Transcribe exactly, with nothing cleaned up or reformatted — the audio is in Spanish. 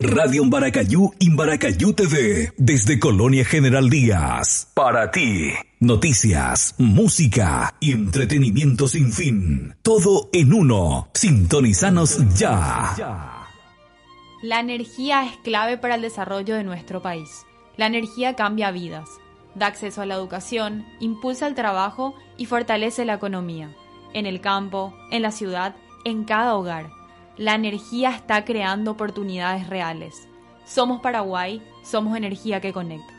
Radio Mbaracayú y Mbaracayú T V. Desde Colonia General Díaz. Para ti. Noticias, música y entretenimiento sin fin. Todo en uno. Sintonizanos ya. La energía es clave para el desarrollo de nuestro país. La energía cambia vidas, da acceso a la educación, impulsa el trabajo y fortalece la economía. En el campo, en la ciudad, en cada hogar. La energía está creando oportunidades reales. Somos Paraguay, somos energía que conecta.